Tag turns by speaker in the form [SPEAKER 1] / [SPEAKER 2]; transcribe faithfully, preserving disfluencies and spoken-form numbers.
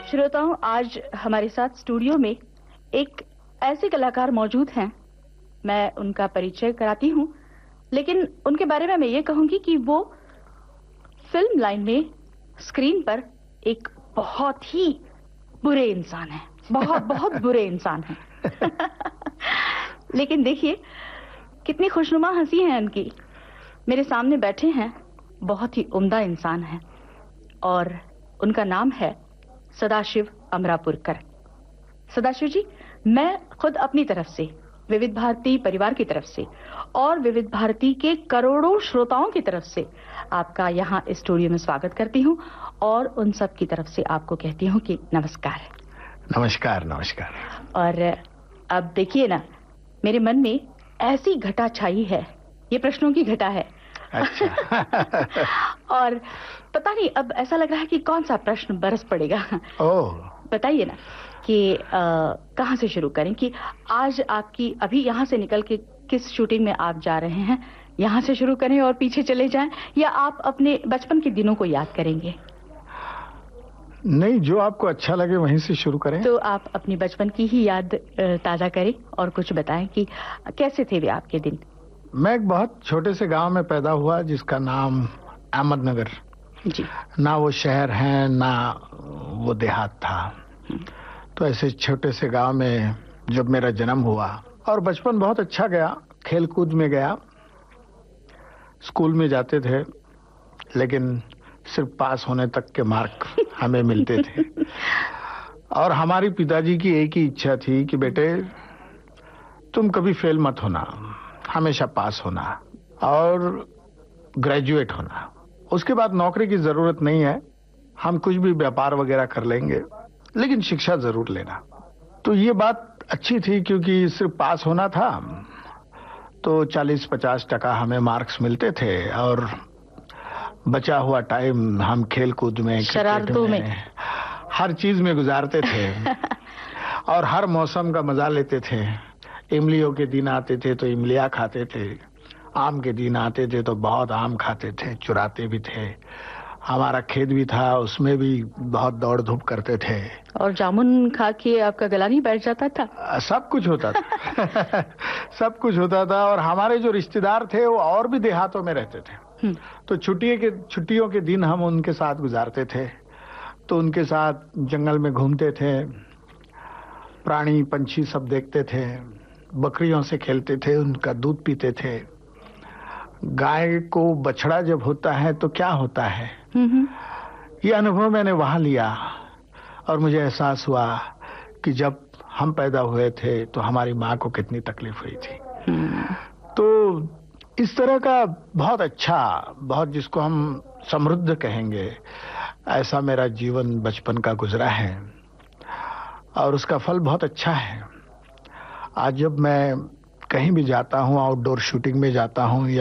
[SPEAKER 1] श्रोताओं, आज हमारे साथ स्टूडियो में एक ऐसे कलाकार मौजूद हैं। मैं उनका परिचय कराती हूँ, लेकिन उनके बारे में मैं ये कहूंगी कि वो फिल्म लाइन में, स्क्रीन पर एक बहुत ही बुरे इंसान हैं। बहुत बहुत बुरे इंसान हैं। लेकिन देखिए कितनी खुशनुमा हंसी है उनकी। मेरे सामने बैठे हैं, बहुत ही उम्दा इंसान हैं और उनका नाम है सदाशिव अमरापुरकर। सदाशिव जी, मैं खुद अपनी तरफ से, विविध भारती परिवार की तरफ से और विविध भारती के करोड़ों श्रोताओं की तरफ से आपका यहाँ स्टूडियो में स्वागत करती हूँ और उन सब की तरफ से आपको कहती हूँ कि नमस्कार।
[SPEAKER 2] नमस्कार नमस्कार।
[SPEAKER 1] और अब देखिए ना, मेरे मन में ऐसी घटा छाई है, ये प्रश्नों की घटा है।
[SPEAKER 2] अच्छा।
[SPEAKER 1] और पता नहीं अब ऐसा लग रहा है कि कौन सा प्रश्न बरस पड़ेगा।
[SPEAKER 2] ओह,
[SPEAKER 1] बताइए ना कि कहाँ से शुरू करें, कि आज आपकी अभी यहाँ से निकल के किस शूटिंग में आप जा रहे हैं, यहाँ से शुरू करें और पीछे चले जाएं, या आप अपने बचपन के दिनों को याद करेंगे?
[SPEAKER 2] नहीं, जो आपको अच्छा लगे वहीं से शुरू करें।
[SPEAKER 1] तो आप अपनी बचपन की ही याद ताजा करें और कुछ बताएं कि कैसे थे वे आपके दिन।
[SPEAKER 2] मैं एक बहुत छोटे से गांव में पैदा हुआ जिसका नाम अहमदनगर
[SPEAKER 1] जी।
[SPEAKER 2] ना वो शहर है ना वो देहात था। तो ऐसे छोटे से गांव में जब मेरा जन्म हुआ और बचपन बहुत अच्छा गया, खेल कूद में गया, स्कूल में जाते थे, लेकिन सिर्फ पास होने तक के मार्क हमें मिलते थे। और हमारी पिताजी की एक ही इच्छा थी कि बेटे तुम कभी फेल मत होना, हमेशा पास होना और ग्रेजुएट होना। उसके बाद नौकरी की जरूरत नहीं है, हम कुछ भी व्यापार वगैरह कर लेंगे, लेकिन शिक्षा जरूर लेना। तो ये बात अच्छी थी क्योंकि सिर्फ पास होना था तो चालीस पचास टका हमें मार्क्स मिलते थे और बचा हुआ टाइम हम खेल कूद में,
[SPEAKER 1] शरारतों में,
[SPEAKER 2] हर चीज में गुजारते थे। और हर मौसम का मजा लेते थे। इमलियों के दिन आते थे तो इमलियाँ खाते थे, आम के दिन आते थे तो बहुत आम खाते थे, चुराते भी थे। हमारा खेत भी था, उसमें भी बहुत दौड़ धूप करते थे।
[SPEAKER 1] और जामुन खा के आपका गला नहीं बैठ जाता था?
[SPEAKER 2] सब कुछ होता था। सब कुछ होता था। और हमारे जो रिश्तेदार थे वो और भी देहातों में रहते थे, तो छुट्टियों के छुट्टियों के दिन हम उनके साथ गुजारते थे। तो उनके साथ जंगल में घूमते थे, प्राणी पंछी सब देखते थे, बकरियों से खेलते थे, उनका दूध पीते थे। गाय को बछड़ा जब होता है तो क्या होता है, ये अनुभव मैंने वहां लिया और मुझे एहसास हुआ कि जब हम पैदा हुए थे तो हमारी माँ को कितनी तकलीफ हुई थी। तो इस तरह का बहुत अच्छा, बहुत जिसको हम समृद्ध कहेंगे, ऐसा मेरा जीवन बचपन का गुजरा है और उसका फल बहुत अच्छा है। आज जब मैं कहीं भी जाता हूँ, आउटडोर शूटिंग में जाता हूँ या